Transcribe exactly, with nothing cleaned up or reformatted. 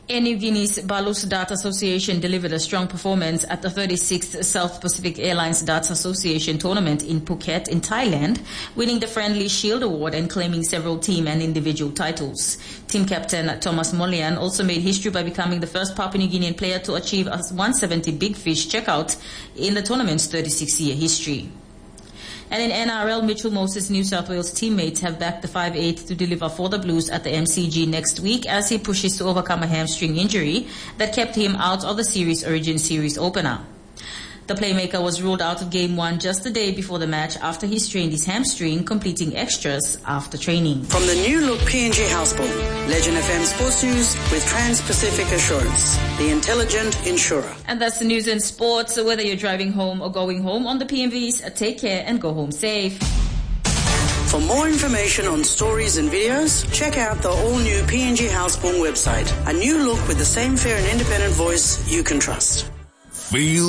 Air Niugini's Balus Darts Association delivered a strong performance at the thirty-sixth South Pacific Airlines Darts Association tournament in Phuket in Thailand, winning the Friendly Shield Award and claiming several team and individual titles. Team captain Thomas Molian also made history by becoming the first Papua New Guinean player to achieve a one seventy Big Fish checkout in the tournament's thirty-six year history. And in N R L, Mitchell Moses' New South Wales teammates have backed the five eight to deliver for the Blues at the M C G next week as he pushes to overcome a hamstring injury that kept him out of the series Origin Series opener. The playmaker was ruled out of Game one just a day before the match after he strained his hamstring completing extras after training. From the new look P and G Housebull, Legend F M Sports News with Trans-Pacific Assurance, the intelligent insurer. And that's the news and sports. So whether you're driving home or going home on the P M Vs, take care and go home safe. For more information on stories and videos, check out the all-new P and G Housebull website. A new look with the same fair and independent voice you can trust. Feel